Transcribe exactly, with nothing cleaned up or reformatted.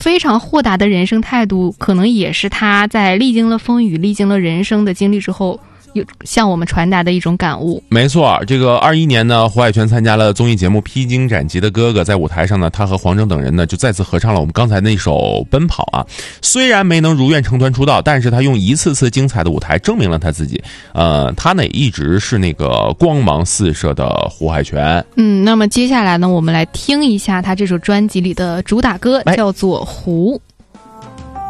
非常豁达的人生态度，可能也是他在历经了风雨、历经了人生的经历之后，有向我们传达的一种感悟。 没错，这个二一年呢，胡海泉参加了综艺节目《披荆斩棘的哥哥》，在舞台上呢，他和黄征等人呢就再次合唱了我们刚才那首《奔跑》啊。虽然没能如愿成团出道，但是他用一次次精彩的舞台证明了他自己。呃，他呢一直是那个光芒四射的胡海泉。 嗯，那么接下来呢，我们来听一下他这首专辑里的主打歌，叫做《湖》。